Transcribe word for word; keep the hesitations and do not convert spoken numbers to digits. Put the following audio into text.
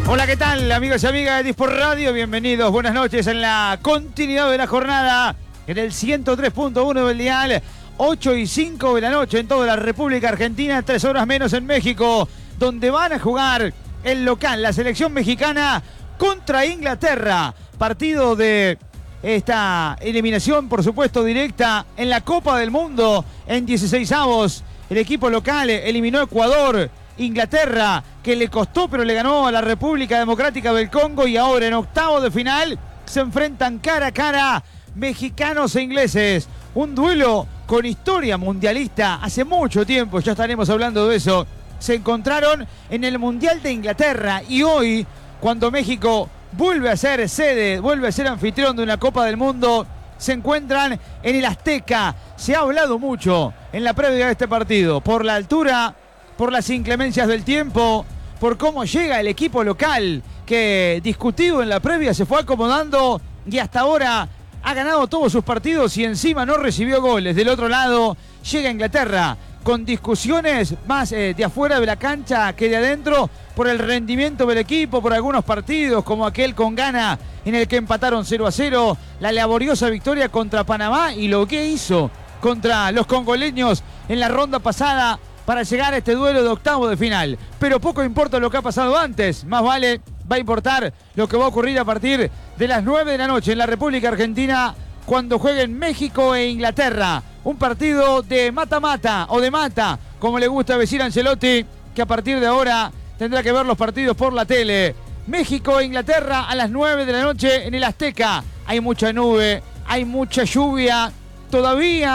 Hola, ¿qué tal, amigos y amigas de Disport Radio? Bienvenidos, buenas noches en la continuidad de la jornada en el ciento tres punto uno del dial, ocho y cinco de la noche en toda la República Argentina, tres horas menos en México, donde van a jugar el local, la selección mexicana contra Inglaterra. Partido de esta eliminación, por supuesto, directa en la Copa del Mundo en dieciseisavos. El equipo local eliminó a Ecuador. Inglaterra, que le costó pero le ganó a la República Democrática del Congo, y ahora en octavo de final se enfrentan cara a cara mexicanos e ingleses. Un duelo con historia mundialista hace mucho tiempo, ya estaremos hablando de eso. Se encontraron en el Mundial de Inglaterra y hoy, cuando México vuelve a ser sede, vuelve a ser anfitrión de una Copa del Mundo, se encuentran en el Azteca. Se ha hablado mucho en la previa de este partido por la altura, por las inclemencias del tiempo, por cómo llega el equipo local, que discutido en la previa se fue acomodando y hasta ahora ha ganado todos sus partidos y encima no recibió goles. Del otro lado llega Inglaterra con discusiones más eh, de afuera de la cancha que de adentro por el rendimiento del equipo, por algunos partidos como aquel con Ghana en el que empataron cero a cero, la laboriosa victoria contra Panamá y lo que hizo contra los congoleños en la ronda pasada para llegar a este duelo de octavo de final. Pero poco importa lo que ha pasado antes, más vale va a importar lo que va a ocurrir a partir de las nueve de la noche en la República Argentina, cuando jueguen México e Inglaterra. Un partido de mata-mata o de mata, como le gusta decir a Ancelotti, que a partir de ahora tendrá que ver los partidos por la tele. México e Inglaterra a las nueve de la noche en el Azteca. Hay mucha nube, hay mucha lluvia todavía.